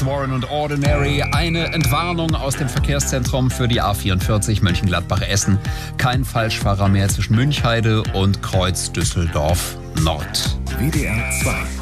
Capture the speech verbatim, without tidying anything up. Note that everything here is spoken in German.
X, Warren und Ordinary. Eine Entwarnung aus dem Verkehrszentrum für die A vierundvierzig Mönchengladbach-Essen. Kein Falschfahrer mehr zwischen Münchheide und Kreuz Düsseldorf Nord. W D R zwei